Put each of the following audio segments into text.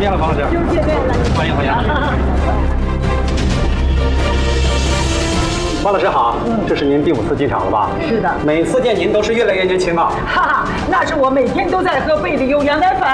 面了，方老师。 又见面了， 欢迎欢迎。方老师好，这是您第5次进场了吧？ 是的， 每次见您都是越来越年轻啊。 哈哈，那是我每天都在喝贝利优羊奶粉。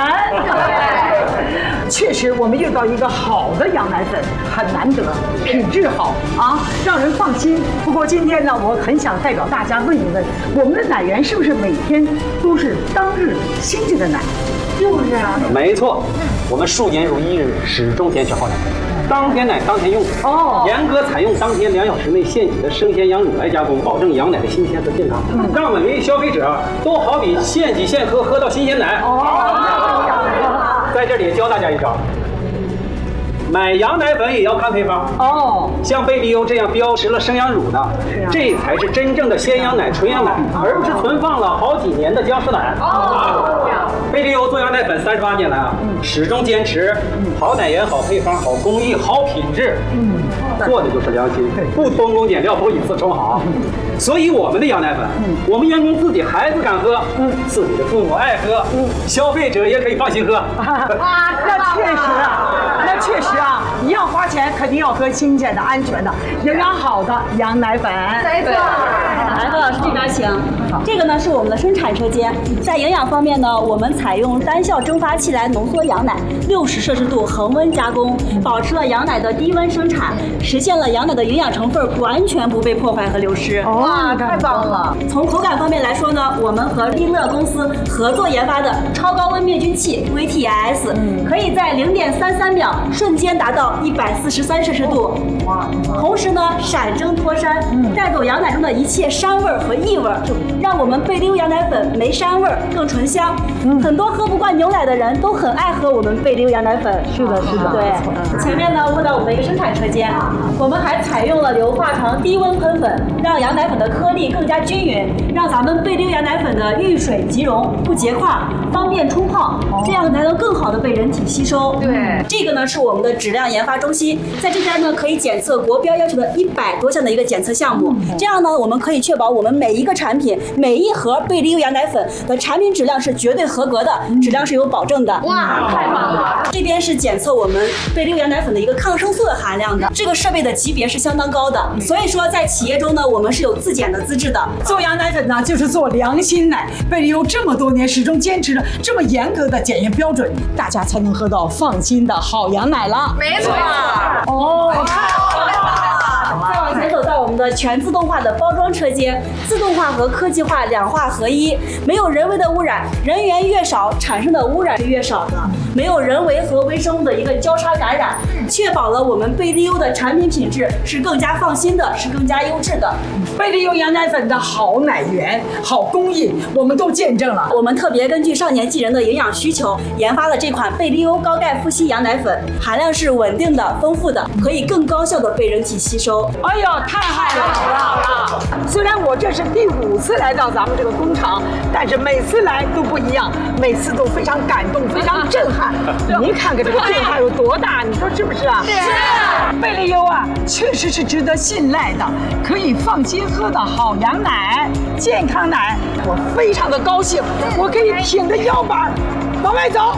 确实，我们遇到一个好的羊奶粉很难得，品质好啊，让人放心。不过今天呢，我很想代表大家问一问，我们的奶源是不是每天都是当日新鲜的奶？就是啊。 没错，我们数年如一日，始终坚持好奶。当天奶当天用，严格采用当天2小时内现挤的生鲜羊乳来加工，保证羊奶的新鲜和健康，让每位消费者都好比现挤现喝，喝到新鲜奶。在这里教大家一招，买羊奶粉也要看配方。像贝利优这样标识了生羊乳的，这才是真正的鲜羊奶、纯羊奶，而不是存放了好几年的僵尸奶。贝利优做羊奶粉38年来啊，始终坚持好奶源、好配方、好工艺、好品质，做的就是良心，不偷工减料，不以次充好。所以我们的羊奶粉，我们员工自己孩子敢喝，自己的父母爱喝，消费者也可以放心喝。 那确实啊，你要花钱，肯定要喝新鲜的、安全的、营养好的羊奶粉。 没错。来，范老师这边请。这个呢是我们的生产车间，在营养方面呢，我们采用单效蒸发器来浓缩羊奶，60摄氏度恒温加工，保持了羊奶的低温生产，实现了羊奶的营养成分完全不被破坏和流失。 哇，太棒了！ 从口感方面来说呢，我们和利乐公司合作研发的超高温灭菌器 VTS，可以在0.33秒瞬间达到143摄氏度。同时呢，闪蒸脱膻，带走羊奶中的一切膻味和异味，让我们贝利优羊奶粉没膻味，更醇香。很多喝不惯牛奶的人都很爱喝我们贝利优羊奶粉。 是的，是的。 对，前面呢问到我们的一个生产车间，我们还采用了硫化床低温喷粉，让羊奶粉的颗粒更加均匀，让咱们贝利优羊奶粉的遇水即溶，不结块，方便冲泡，这样才能更好的被人体吸收。 对， 这个呢是我们的质量研发中心，在这边呢可以检测国标要求的100多项的一个检测项目，这样呢我们可以确保我们每一个产品、每一盒贝利优羊奶粉的产品质量是绝对合格的，质量是有保证的。 哇，太棒了！ 这边是检测我们贝利优羊奶粉的一个抗生素的含量的，这个设备的级别是相当高的，所以说在企业中呢，我们是有自检的资质的。 做羊奶粉呢，就是做良心奶。贝利优这么多年始终坚持着这么严格的检验标准，大家才能喝到放心的好羊奶了。 没错。 再往前走到我们的全自动化的包装车间，自动化和科技化2化合一，没有人为的污染，人员越少，产生的污染是越少的，没有人为和微生物的一个交叉感染，确保了我们贝利优的产品品质是更加放心的，是更加优质的。 贝利优羊奶粉的好奶源、好工艺，我们都见证了。 我们特别根据上年纪人的营养需求，研发了这款贝利优高钙富硒羊奶粉，含量是稳定的、丰富的，可以更高效的被人体吸收。 哎呦，太好了！虽然我这是第5次来到咱们这个工厂，但是每次来都不一样，每次都非常感动，非常震撼。您看看这个变化有多大，你说是不是啊？ 是。 贝利优啊，确实是值得信赖的，可以放心喝的好羊奶、健康奶。我非常的高兴，我可以挺着腰板往外走。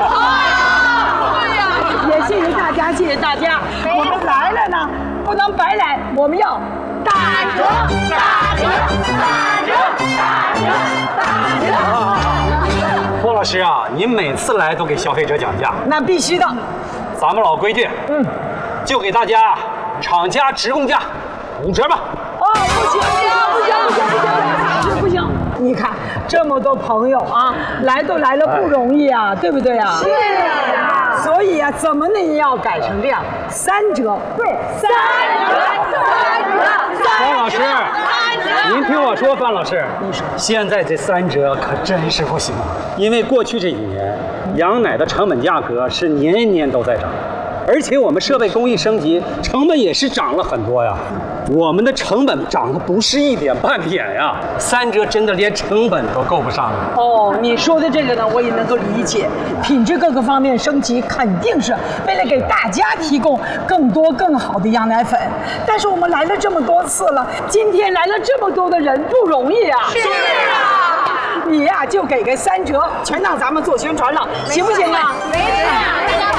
也谢谢大家，谢谢大家。我们来了呢，不能白来，我们要打折，打折，打折，打折，打折。 郭老师啊，您每次来都给消费者讲价， 那必须的。 咱们老规矩，就给大家厂家直供价5折吧。 不行！你看这么多朋友啊，来都来了不容易啊，对不对啊？ 是啊。 所以啊，怎么呢也要改成这样，3折。对，3折。 范老师，您听我说，范老师，现在这3折可真是不行，因为过去这几年，羊奶的成本价格是年年都在涨。而且我们设备工艺升级，成本也是涨了很多呀。我们的成本涨的不是1点半点呀，3折真的连成本都够不上了。 哦，你说的这个呢，我也能够理解。品质各个方面升级，肯定是为了给大家提供更多更好的羊奶粉。但是我们来了这么多次了，今天来了这么多的人，不容易啊。 是啊。 你呀，就给个3折，全当咱们做宣传了，行不行啊？ 没错。